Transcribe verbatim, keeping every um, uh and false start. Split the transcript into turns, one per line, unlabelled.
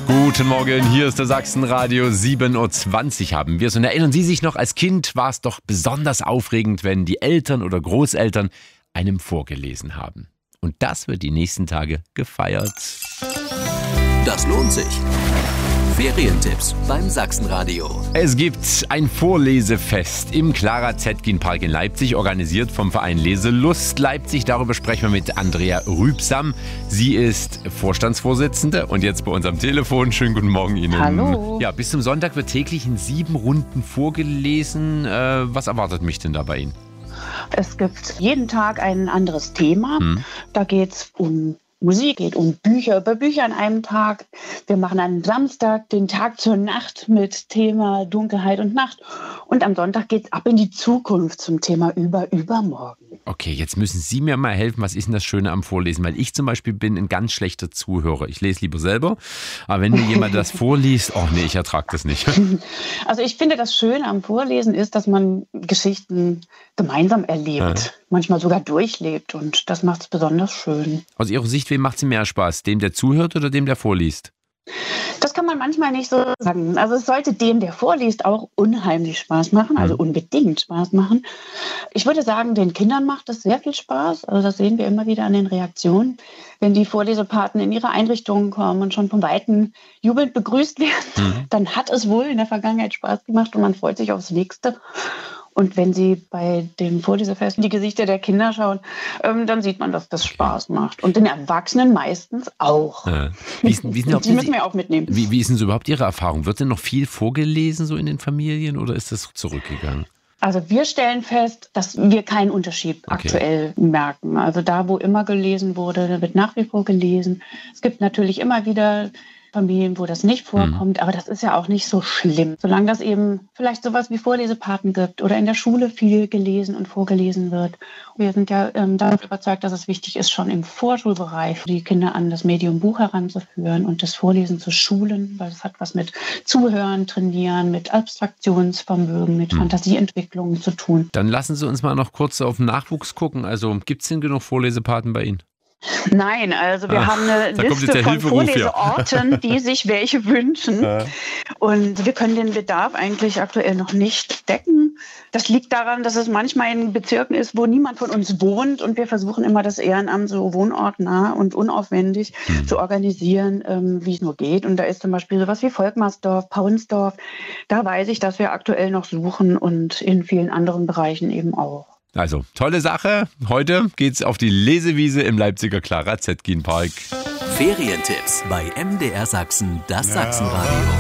Guten Morgen, hier ist der Sachsenradio. sieben Uhr zwanzig haben wir es. Und erinnern Sie sich noch, als Kind war es doch besonders aufregend, wenn die Eltern oder Großeltern einem vorgelesen haben. Und das wird die nächsten Tage gefeiert.
Das lohnt sich. Ferientipps beim Sachsenradio.
Es gibt ein Vorlesefest im Clara Zetkin Park in Leipzig, organisiert vom Verein Leselust Leipzig. Darüber sprechen wir mit Andrea Rübsam. Sie ist Vorstandsvorsitzende und jetzt bei uns am Telefon. Schönen guten Morgen Ihnen.
Hallo.
Ja, bis zum Sonntag wird täglich in sieben Runden vorgelesen. Äh, was erwartet mich denn da bei Ihnen?
Es gibt jeden Tag ein anderes Thema. Hm. Da geht es um Musik, geht um Bücher, über Bücher an einem Tag. Wir machen am Samstag den Tag zur Nacht mit Thema Dunkelheit und Nacht. Und am Sonntag geht es ab in die Zukunft zum Thema über übermorgen.
Okay, jetzt müssen Sie mir mal helfen. Was ist denn das Schöne am Vorlesen? Weil ich zum Beispiel bin ein ganz schlechter Zuhörer. Ich lese lieber selber. Aber wenn mir jemand das vorliest, oh nee, ich ertrage das nicht.
Also ich finde, das Schöne am Vorlesen ist, dass man Geschichten gemeinsam erlebt. Ja. Manchmal sogar durchlebt. Und das macht es besonders schön.
Aus Ihrer Sicht, wem macht es mehr Spaß? Dem, der zuhört oder dem, der vorliest?
Das kann man manchmal nicht so sagen. Also es sollte dem, der vorliest, auch unheimlich Spaß machen, also unbedingt Spaß machen. Ich würde sagen, den Kindern macht es sehr viel Spaß. Also das sehen wir immer wieder an den Reaktionen. Wenn die Vorlesepaten in ihre Einrichtungen kommen und schon von Weitem jubelnd begrüßt werden, mhm. dann hat es wohl in der Vergangenheit Spaß gemacht und man freut sich aufs Nächste. Und wenn Sie bei dem Vorlesefest in die Gesichter der Kinder schauen, ähm, dann sieht man, dass das Spaß macht. Und den Erwachsenen meistens auch.
Ja. Wie ist, wie ist denn
die müssen wir auch mitnehmen.
Wie, wie ist denn so überhaupt Ihre Erfahrung? Wird denn noch viel vorgelesen so in den Familien oder ist das zurückgegangen?
Also wir stellen fest, dass wir keinen Unterschied okay. aktuell merken. Also da, wo immer gelesen wurde, da wird nach wie vor gelesen. Es gibt natürlich immer wieder Familien, wo das nicht vorkommt, mhm. aber das ist ja auch nicht so schlimm. Solange das eben vielleicht sowas wie Vorlesepaten gibt oder in der Schule viel gelesen und vorgelesen wird. Wir sind ja ähm, davon überzeugt, dass es wichtig ist, schon im Vorschulbereich die Kinder an das Medium Buch heranzuführen und das Vorlesen zu schulen, weil es hat was mit Zuhören, Trainieren, mit Abstraktionsvermögen, mit mhm. Fantasieentwicklung zu tun.
Dann lassen Sie uns mal noch kurz auf den Nachwuchs gucken. Also gibt es denn genug Vorlesepaten bei Ihnen?
Nein, also wir Ach, haben eine Liste von Vorleseorten, die sich welche wünschen. Ja. Und wir können den Bedarf eigentlich aktuell noch nicht decken. Das liegt daran, dass es manchmal in Bezirken ist, wo niemand von uns wohnt. Und wir versuchen immer, das Ehrenamt so wohnortnah und unaufwendig hm. zu organisieren, ähm, wie es nur geht. Und da ist zum Beispiel sowas wie Volkmarsdorf, Paunsdorf. Da weiß ich, dass wir aktuell noch suchen und in vielen anderen Bereichen eben auch.
Also, tolle Sache. Heute geht's auf die Lesewiese im Leipziger Clara Zetkin Park.
Ferientipps bei M D R Sachsen, das ja. Sachsenradio.